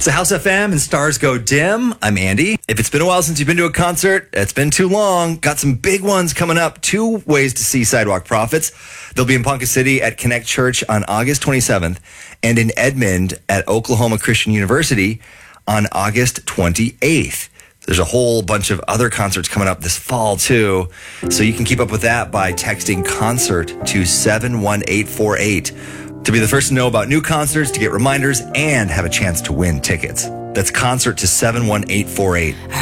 So House FM and Stars Go Dim. I'm Andy. If it's been a while since you've been to a concert, it's been too long. Got some big ones coming up. 2 ways to see Sidewalk Prophets. They'll be in Ponca City at Connect Church on August 27th and in Edmond at Oklahoma Christian University on August 28th. There's a whole bunch of other concerts coming up this fall, too. So you can keep up with that by texting concert to 71848 to be the first to know about new concerts, to get reminders, and have a chance to win tickets. That's concert to 71848.